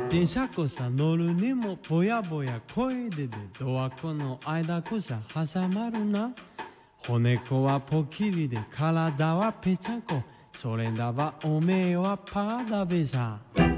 電車こさ乗るにもぼやぼや声でドアコの間こさ挟まるな。骨子はポキリで体はぺちゃこ、それだばおめえはパーだべさ。